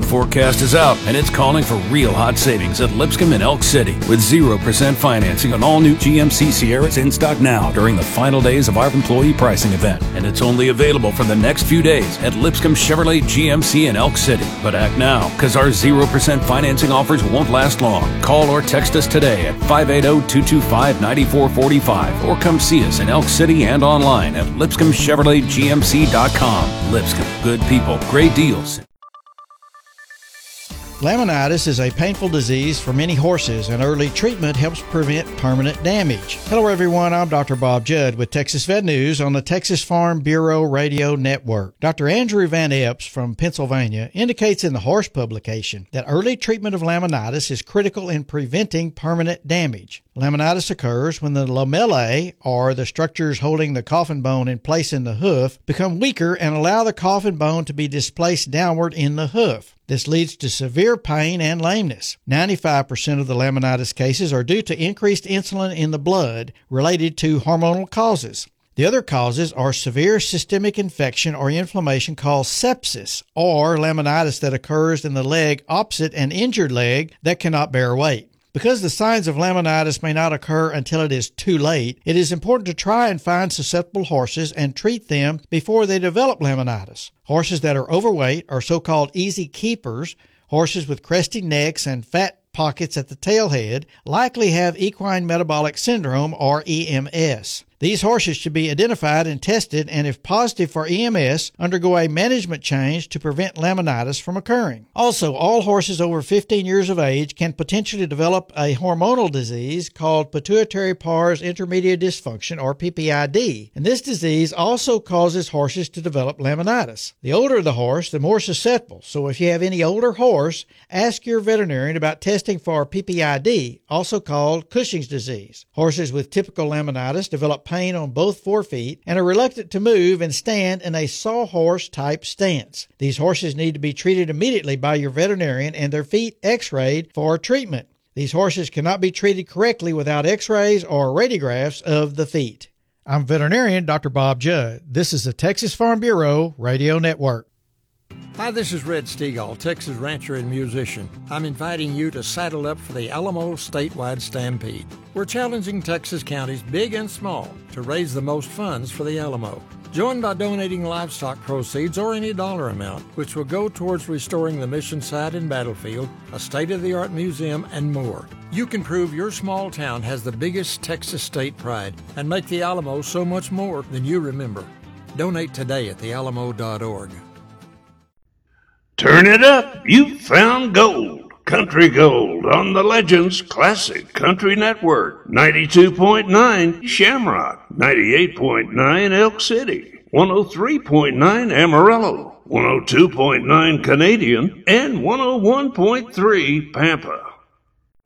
forecast is out, and it's calling for real hot savings at Lipscomb and Elk City with 0% financing on all new GMC Sierras in stock now during the final days of our employee pricing event. And it's only available for the next few days at Lipscomb Chevrolet GMC in Elk City. But act now, because our 0% financing offers won't last long. Call or text us today at 580-225-9445 or come see us in Elk City and online at LipscombChevroletGMC.com. Lipscomb, good people, great deals. Laminitis is a painful disease for many horses, and early treatment helps prevent permanent damage. Hello, everyone. I'm Dr. Bob Judd with Texas Vet News on the Texas Farm Bureau Radio Network. Dr. Andrew Van Epps from Pennsylvania indicates in the Horse publication that early treatment of laminitis is critical in preventing permanent damage. Laminitis occurs when the lamellae, or the structures holding the coffin bone in place in the hoof, become weaker and allow the coffin bone to be displaced downward in the hoof. This leads to severe pain and lameness. 95% of the laminitis cases are due to increased insulin in the blood related to hormonal causes. The other causes are severe systemic infection or inflammation called sepsis, or laminitis that occurs in the leg opposite an injured leg that cannot bear weight. Because the signs of laminitis may not occur until it is too late, it is important to try and find susceptible horses and treat them before they develop laminitis. Horses that are overweight are so-called easy keepers. Horses with cresty necks and fat pockets at the tail head likely have equine metabolic syndrome, or EMS. These horses should be identified and tested, and if positive for EMS, undergo a management change to prevent laminitis from occurring. Also, all horses over 15 years of age can potentially develop a hormonal disease called pituitary pars intermedia dysfunction, or PPID, and this disease also causes horses to develop laminitis. The older the horse, the more susceptible, so if you have any older horse, ask your veterinarian about testing for PPID, also called Cushing's disease. Horses with typical laminitis develop pain on both forefeet and are reluctant to move and stand in a sawhorse type stance. These horses need to be treated immediately by your veterinarian and their feet x-rayed for treatment. These horses cannot be treated correctly without x-rays or radiographs of the feet. I'm veterinarian Dr. Bob Judd. This is the Texas Farm Bureau Radio Network. Hi, this is Red Stegall, Texas rancher and musician. I'm inviting you to saddle up for the Alamo Statewide Stampede. We're challenging Texas counties, big and small, to raise the most funds for the Alamo. Join by donating livestock proceeds or any dollar amount, which will go towards restoring the mission site and battlefield, a state-of-the-art museum, and more. You can prove your small town has the biggest Texas state pride and make the Alamo so much more than you remember. Donate today at thealamo.org. Turn it up. You found gold. Country Gold on the Legends Classic Country Network. 92.9 Shamrock. 98.9 Elk City. 103.9 Amarillo. 102.9 Canadian. And 101.3 Pampa.